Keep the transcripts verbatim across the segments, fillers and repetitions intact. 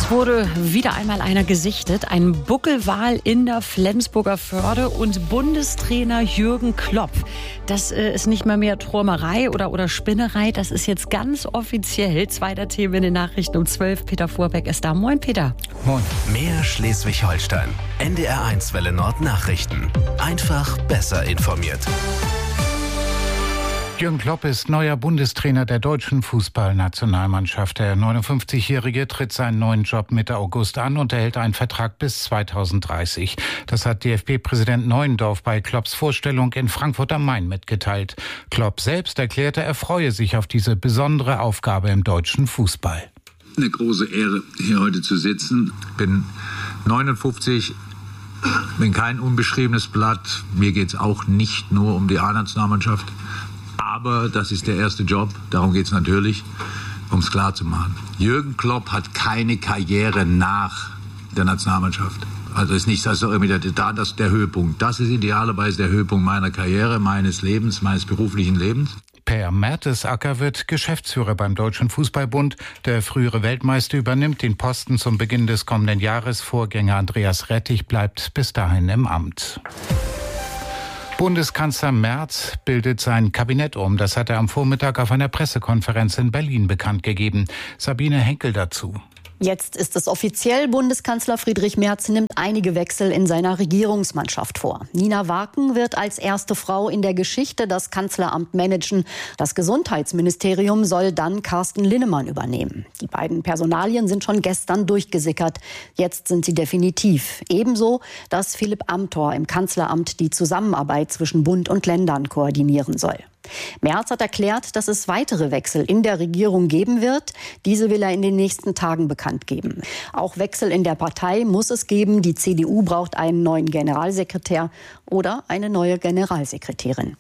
Es wurde wieder einmal einer gesichtet, ein Buckelwal in der Flensburger Förde und Bundestrainer Jürgen Klopp. Das äh, ist nicht mal mehr Träumerei oder, oder Spinnerei, das ist jetzt ganz offiziell. Zweiter Thema in den Nachrichten um zwölf. Peter Vorbeck ist da. Moin, Peter. Moin. Mehr Schleswig-Holstein. N D R eins Welle Nord Nachrichten. Einfach besser informiert. Jürgen Klopp ist neuer Bundestrainer der deutschen Fußballnationalmannschaft. Der neunundfünfzigjährige tritt seinen neuen Job Mitte August an und erhält einen Vertrag bis zweitausenddreißig. Das hat D F B-Präsident Neuendorf bei Klopps Vorstellung in Frankfurt am Main mitgeteilt. Klopp selbst erklärte, er freue sich auf diese besondere Aufgabe im deutschen Fußball. Eine große Ehre, hier heute zu sitzen. Ich bin neunundfünfzig, bin kein unbeschriebenes Blatt. Mir geht es auch nicht nur um die A-Nationalmannschaft. Aber das ist der erste Job, darum geht es natürlich, um es klar zu machen. Jürgen Klopp hat keine Karriere nach der Nationalmannschaft. Also ist nicht, das ist irgendwie der, das ist der Höhepunkt. Das ist idealerweise der Höhepunkt meiner Karriere, meines Lebens, meines beruflichen Lebens. Per Mertesacker wird Geschäftsführer beim Deutschen Fußballbund. Der frühere Weltmeister übernimmt den Posten zum Beginn des kommenden Jahres. Vorgänger Andreas Rettich bleibt bis dahin im Amt. Bundeskanzler Merz bildet sein Kabinett um. Das hat er am Vormittag auf einer Pressekonferenz in Berlin bekannt gegeben. Sabine Henkel dazu. Jetzt ist es offiziell. Bundeskanzler Friedrich Merz nimmt einige Wechsel in seiner Regierungsmannschaft vor. Nina Waken wird als erste Frau in der Geschichte das Kanzleramt managen. Das Gesundheitsministerium soll dann Carsten Linnemann übernehmen. Die beiden Personalien sind schon gestern durchgesickert. Jetzt sind sie definitiv. Ebenso, dass Philipp Amthor im Kanzleramt die Zusammenarbeit zwischen Bund und Ländern koordinieren soll. Merz hat erklärt, dass es weitere Wechsel in der Regierung geben wird. Diese will er in den nächsten Tagen bekannt geben. Auch Wechsel in der Partei muss es geben. Die C D U braucht einen neuen Generalsekretär oder eine neue Generalsekretärin.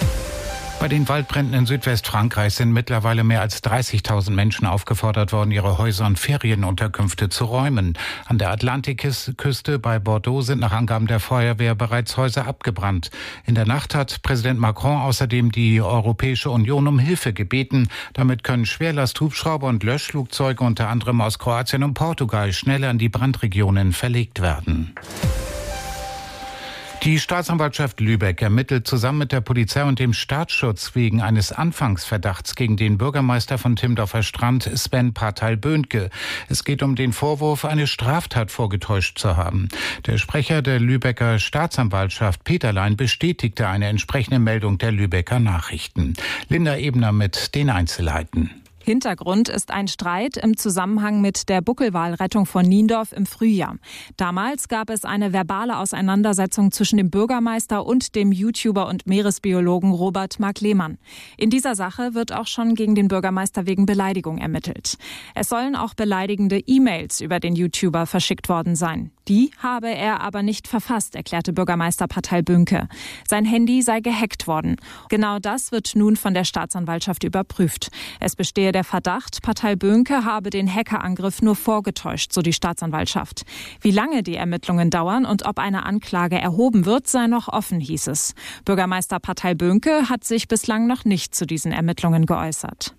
Bei den Waldbränden in Südwestfrankreich sind mittlerweile mehr als dreißigtausend Menschen aufgefordert worden, ihre Häuser und Ferienunterkünfte zu räumen. An der Atlantikküste bei Bordeaux sind nach Angaben der Feuerwehr bereits Häuser abgebrannt. In der Nacht hat Präsident Macron außerdem die Europäische Union um Hilfe gebeten. Damit können Schwerlasthubschrauber und Löschflugzeuge unter anderem aus Kroatien und Portugal schneller in die Brandregionen verlegt werden. Die Staatsanwaltschaft Lübeck ermittelt zusammen mit der Polizei und dem Staatsschutz wegen eines Anfangsverdachts gegen den Bürgermeister von Timmendorfer Strand, Sven Parteil-Böhnke. Es geht um den Vorwurf, eine Straftat vorgetäuscht zu haben. Der Sprecher der Lübecker Staatsanwaltschaft, Peterlein, bestätigte eine entsprechende Meldung der Lübecker Nachrichten. Linda Ebner mit den Einzelheiten. Hintergrund ist ein Streit im Zusammenhang mit der Buckelwalrettung von Niendorf im Frühjahr. Damals gab es eine verbale Auseinandersetzung zwischen dem Bürgermeister und dem YouTuber und Meeresbiologen Robert Mark Lehmann. In dieser Sache wird auch schon gegen den Bürgermeister wegen Beleidigung ermittelt. Es sollen auch beleidigende E-Mails über den YouTuber verschickt worden sein. Die habe er aber nicht verfasst, erklärte Bürgermeister Parteil-Böhnke. Sein Handy sei gehackt worden. Genau das wird nun von der Staatsanwaltschaft überprüft. Es bestehe der Verdacht, Parteil-Böhnke habe den Hackerangriff nur vorgetäuscht, so die Staatsanwaltschaft. Wie lange die Ermittlungen dauern und ob eine Anklage erhoben wird, sei noch offen, hieß es. Bürgermeister Parteil-Böhnke hat sich bislang noch nicht zu diesen Ermittlungen geäußert.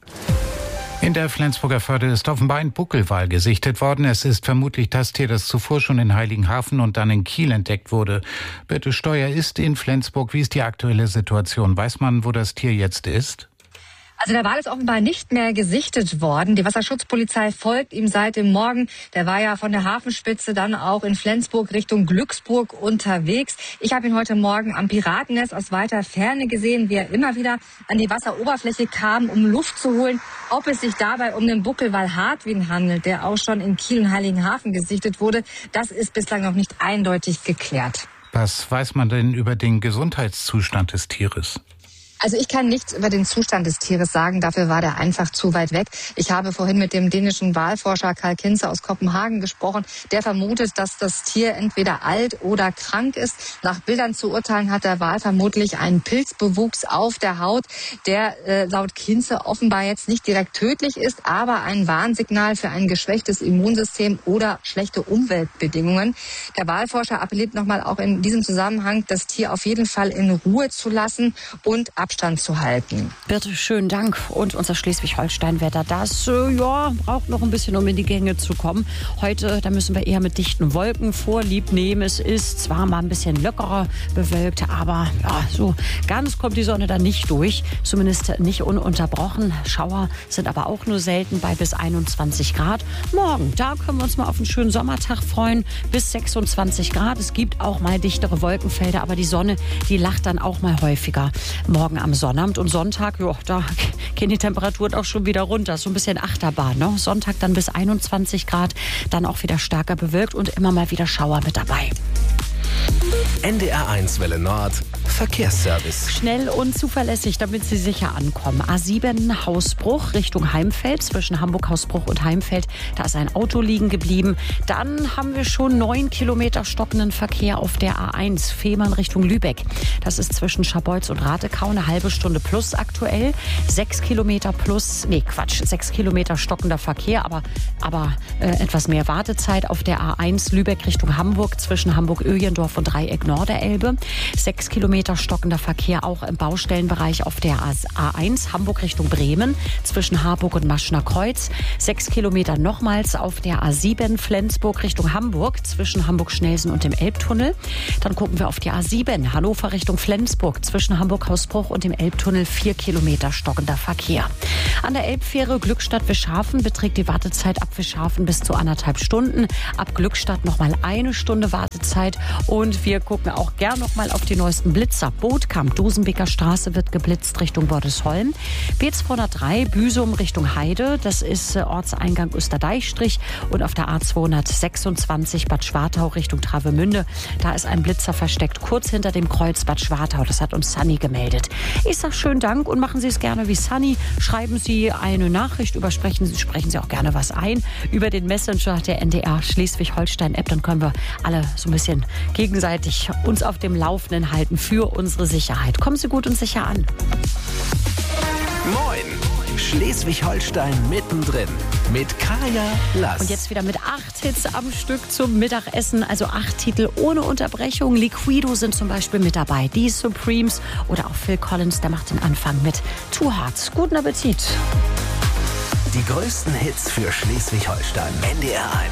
In der Flensburger Förde ist offenbar ein Buckelwal gesichtet worden. Es ist vermutlich das Tier, das zuvor schon in Heiligenhafen und dann in Kiel entdeckt wurde. Birte Steuer ist in Flensburg. Wie ist die aktuelle Situation? Weiß man, wo das Tier jetzt ist? Also der Wal ist offenbar nicht mehr gesichtet worden. Die Wasserschutzpolizei folgt ihm seit dem Morgen. Der war ja von der Hafenspitze dann auch in Flensburg Richtung Glücksburg unterwegs. Ich habe ihn heute Morgen am Piratennest aus weiter Ferne gesehen, wie er immer wieder an die Wasseroberfläche kam, um Luft zu holen. Ob es sich dabei um den Buckelwal Hartwin handelt, der auch schon in Kiel und Heiligenhafen gesichtet wurde, das ist bislang noch nicht eindeutig geklärt. Was weiß man denn über den Gesundheitszustand des Tieres? Also ich kann nichts über den Zustand des Tieres sagen, dafür war der einfach zu weit weg. Ich habe vorhin mit dem dänischen Walforscher Karl Kinze aus Kopenhagen gesprochen. Der vermutet, dass das Tier entweder alt oder krank ist. Nach Bildern zu urteilen hat der Wal vermutlich einen Pilzbewuchs auf der Haut, der äh, laut Kinze offenbar jetzt nicht direkt tödlich ist, aber ein Warnsignal für ein geschwächtes Immunsystem oder schlechte Umweltbedingungen. Der Walforscher appelliert nochmal auch in diesem Zusammenhang, das Tier auf jeden Fall in Ruhe zu lassen und Abstand Abstand zu halten. Bitte, schönen Dank. Und unser Schleswig-Holstein-Wetter, das äh, ja, braucht noch ein bisschen, um in die Gänge zu kommen. Heute, da müssen wir eher mit dichten Wolken vorlieb nehmen. Es ist zwar mal ein bisschen lockerer bewölkt, aber ja, so ganz kommt die Sonne da nicht durch. Zumindest nicht ununterbrochen. Schauer sind aber auch nur selten bei bis einundzwanzig Grad. Morgen, da können wir uns mal auf einen schönen Sommertag freuen. Bis sechsundzwanzig Grad. Es gibt auch mal dichtere Wolkenfelder, aber die Sonne, die lacht dann auch mal häufiger. Morgen am Sonnabend und Sonntag, jo, da gehen die Temperaturen auch schon wieder runter. So ein bisschen Achterbahn, ne? Sonntag dann bis einundzwanzig Grad, dann auch wieder stärker bewölkt und immer mal wieder Schauer mit dabei. N D R eins Welle Nord Verkehrsservice. Schnell und zuverlässig, damit Sie sicher ankommen. A sieben Hausbruch Richtung Heimfeld, zwischen Hamburg-Hausbruch und Heimfeld. Da ist ein Auto liegen geblieben. Dann haben wir schon neun Kilometer stockenden Verkehr auf der A eins, Fehmarn Richtung Lübeck. Das ist zwischen Scharbeutz und Ratekau eine halbe Stunde plus aktuell. Sechs Kilometer plus, nee Quatsch, sechs Kilometer stockender Verkehr, aber, aber äh, etwas mehr Wartezeit auf der A eins Lübeck Richtung Hamburg, zwischen Hamburg-Öhlendorf und Dreieck Norderelbe. Sechs Kilometer stockender Verkehr auch im Baustellenbereich auf der A eins Hamburg Richtung Bremen zwischen Harburg und Maschner Kreuz. Sechs Kilometer nochmals auf der A sieben Flensburg Richtung Hamburg zwischen Hamburg-Schnelsen und dem Elbtunnel. Dann gucken wir auf die A sieben Hannover Richtung Flensburg zwischen Hamburg-Hausbruch und dem Elbtunnel. Vier Kilometer stockender Verkehr. An der Elbfähre Glückstadt-Wischhafen beträgt die Wartezeit ab Wischhafen bis zu anderthalb Stunden. Ab Glückstadt nochmal eine Stunde Wartezeit. Und wir gucken auch gern nochmal auf die neuesten Blitzer. Bootkamp, Dosenbeker Straße wird geblitzt Richtung Bordesholm. B zweihundertdrei, Büsum Richtung Heide. Das ist äh, Ortseingang Österdeichstrich. Und auf der A zweihundertsechsundzwanzig Bad Schwartau Richtung Travemünde. Da ist ein Blitzer versteckt, kurz hinter dem Kreuz Bad Schwartau. Das hat uns Sunny gemeldet. Ich sage schönen Dank und machen Sie es gerne wie Sunny. Schreiben Sie eine Nachricht, übersprechen Sie, sprechen Sie auch gerne was ein über den Messenger der N D R Schleswig-Holstein-App. Dann können wir alle so ein bisschen gegenseitig uns auf dem Laufenden halten für unsere Sicherheit. Kommen Sie gut und sicher an. Moin! Schleswig-Holstein mittendrin mit Kaya Lass. Und jetzt wieder mit acht Hits am Stück zum Mittagessen. Also acht Titel ohne Unterbrechung. Liquido sind zum Beispiel mit dabei. Die Supremes oder auch Phil Collins, der macht den Anfang mit Too Hard. Guten Appetit! Die größten Hits für Schleswig-Holstein. N D R eins.